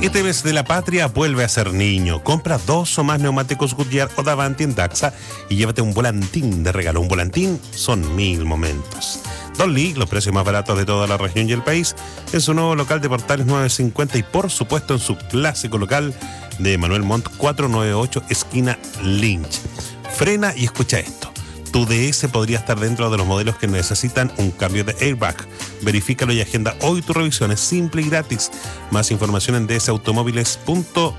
Este mes de la patria vuelve a ser niño. Compra 2 o más neumáticos Goodyear o Davanti en Daxa y llévate un volantín de regalo. Un volantín son 1000 momentos. Don Lee, los precios más baratos de toda la región y el país, en su nuevo local de Portales 950 y por supuesto en su clásico local de Manuel Montt 498, esquina Lynch. Frena y escucha esto. Tu DS podría estar dentro de los modelos que necesitan un cambio de airbag. Verifícalo y agenda hoy tu revisión. Es simple y gratis. Más información en dsautomóviles.cl.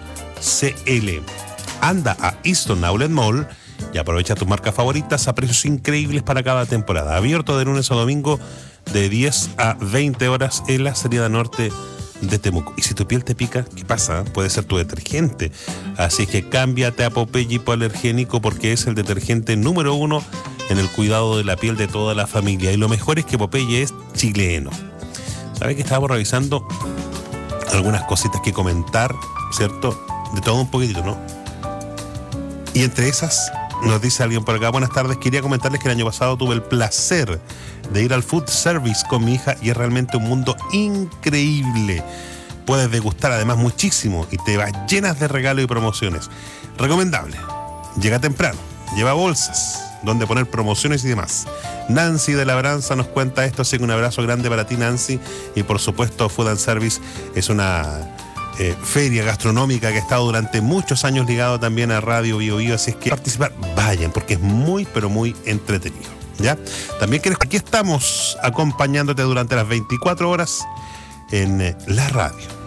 Anda a Easton Outlet Mall y aprovecha tus marcas favoritas a precios increíbles para cada temporada. Abierto de lunes a domingo de 10 a 20 horas en la salida norte de Temuco. Y si tu piel te pica, ¿qué pasa? Puede ser tu detergente. Así que cámbiate a Popeye Hipoalergénico porque es el detergente número 1 en el cuidado de la piel de toda la familia. Y lo mejor es que Popeye es chileno. ¿Sabes que estábamos revisando algunas cositas que comentar, ¿cierto? De todo un poquitito, ¿no? Y entre esas, nos dice alguien por acá: buenas tardes, quería comentarles que el año pasado tuve el placer de ir al food service con mi hija y es realmente un mundo increíble. Puedes degustar además muchísimo y te vas llenas de regalos y promociones. Recomendable. Llega temprano, lleva bolsas donde poner promociones y demás. Nancy de Labranza nos cuenta esto, así que un abrazo grande para ti, Nancy. Y por supuesto, Food and Service es una feria gastronómica que ha estado durante muchos años ligado también a Radio Bio Bio, así es que participar, vayan, porque es muy, pero muy entretenido. ¿Ya? También aquí estamos acompañándote durante las 24 horas en la radio.